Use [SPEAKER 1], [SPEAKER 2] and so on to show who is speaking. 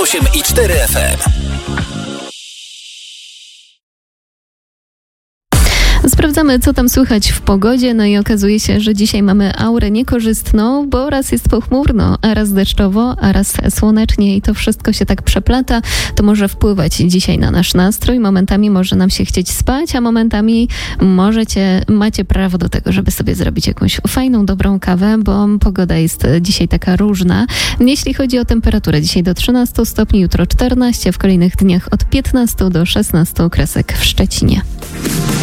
[SPEAKER 1] 98,4 FM.
[SPEAKER 2] Sprawdzamy, co tam słychać w pogodzie, no i okazuje się, że dzisiaj mamy aurę niekorzystną, bo raz jest pochmurno, a raz deszczowo, a raz słonecznie i to wszystko się tak przeplata. To może wpływać dzisiaj na nasz nastrój. Momentami może nam się chcieć spać, a momentami macie prawo do tego, żeby sobie zrobić jakąś fajną, dobrą kawę, bo pogoda jest dzisiaj taka różna. Jeśli chodzi o temperaturę, dzisiaj do 13 stopni, jutro 14, w kolejnych dniach od 15 do 16 kresek w Szczecinie.